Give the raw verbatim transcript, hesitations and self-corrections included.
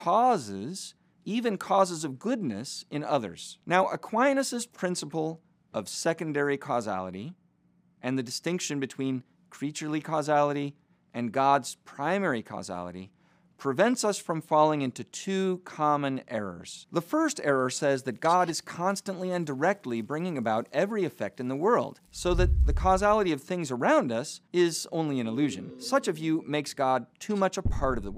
causes, even causes of goodness, in others. Now, Aquinas' principle of secondary causality and the distinction between creaturely causality and God's primary causality prevents us from falling into two common errors. The first error says that God is constantly and directly bringing about every effect in the world, so that the causality of things around us is only an illusion. Such a view makes God too much a part of the world.